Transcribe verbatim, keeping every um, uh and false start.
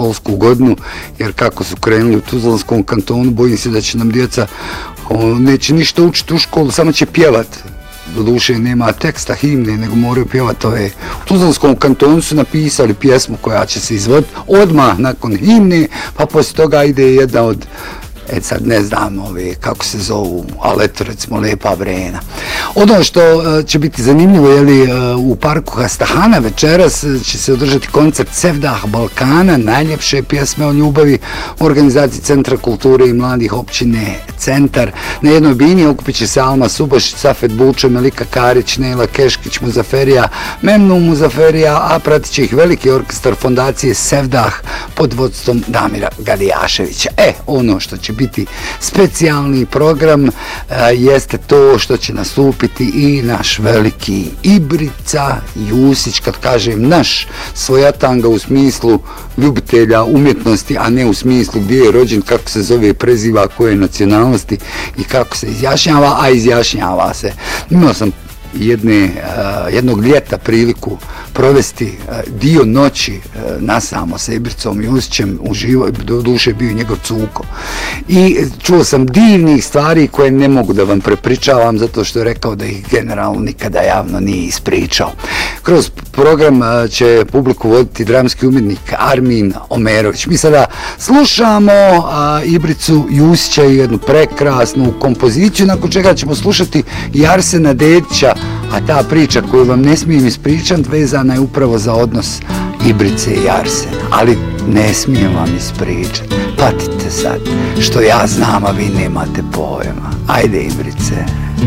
školsku godinu, jer kako su krenuli u Tuzlanskom kantonu, bojim se da će nam djeca o, neće ništa učiti u školu, samo će pjevati. Doduše nema teksta himne, nego moraju pjevati ove. U Tuzlanskom kantonu su napisali pjesmu koja će se izvoditi odmah nakon himne, pa poslije toga ide jedna od, e sad ne znam ove, kako se zovu, ali eto recimo Lepa Brena. Ono što uh, će biti zanimljivo, je li, uh, u parku Hastahana večeras će se održati koncert Sevdah Balkana, najljepše pjesme o ljubavi, u organizaciji Centra kulture i mladih općine Centar. Na jednoj bini okupit će se Alma Subašić, Safet Bučo, Melika Karić, Nejla Keškić, Muzaferija, Memnu Muzaferija, a pratit će ih veliki orkestar fondacije Sevdah pod vodstvom Damira Galijaševića. E, ono što će biti specijalni program a, jeste to što će nastupiti i naš veliki Ibrica Jusić, kad kažem naš, svojatanga u smislu ljubitelja umjetnosti, a ne u smislu gdje je rođen, kako se zove, preziva, koje nacionalnosti i kako se izjašnjava, a izjašnjava se. Imao sam jedne, uh, jednog ljeta priliku provesti uh, dio noći uh, nasamo sa Ibricom Jusićem, uživo, do duše bio njegov cuko. I čuo sam divnih stvari koje ne mogu da vam prepričavam, zato što je rekao da ih generalno nikada javno nije ispričao. Kroz program uh, će publiku voditi dramski umjetnik Armin Omerović. Mi sada slušamo uh, Ibricu Jusića i jednu prekrasnu kompoziciju, nakon čega ćemo slušati i Arsena Dedića, a ta priča koju vam ne smijem ispričati vezana je upravo za odnos Ibrice i Arsena, ali ne smijem vam ispričati. Patite sad, što ja znam, a vi nemate pojma. Ajde, Ibrice.